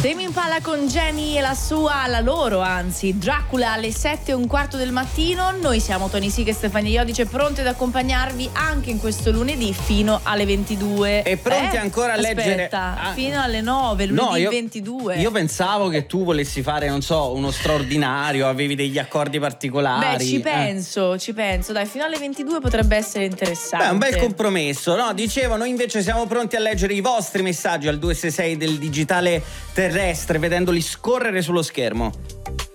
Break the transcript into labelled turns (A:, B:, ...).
A: Tame Impala con Jenny e la loro Dracula alle 7:15 del mattino. Noi siamo Tony Sica e Stefania Iodice, pronti ad accompagnarvi anche in questo lunedì fino alle 22.
B: E pronti ancora a leggere
A: fino alle 9, lunedì 22.
B: Io pensavo che tu volessi fare, non so, uno straordinario, avevi degli accordi particolari.
A: Beh, ci penso, dai, fino alle 22 potrebbe essere interessante.
B: Beh, un bel compromesso, no? Dicevo, noi invece siamo pronti a leggere i vostri messaggi al 266 del digitale terrestre, vedendoli scorrere sullo schermo.